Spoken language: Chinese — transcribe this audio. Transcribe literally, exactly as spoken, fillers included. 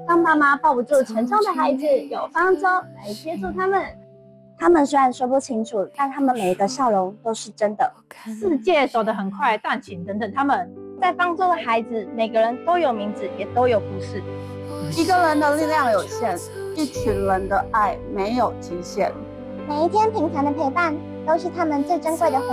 当爸妈抱不住沉重的孩子，有方舟来接住他们。他们虽然说不清楚，但他们每一个笑容都是真的。 世界走得很快，但请等等他们。 在方舟的孩子，每个人都有名字，也都有故事。 一个人的力量有限，一群人的爱没有极限。 每一天平凡的陪伴，都是他们最珍贵的回忆。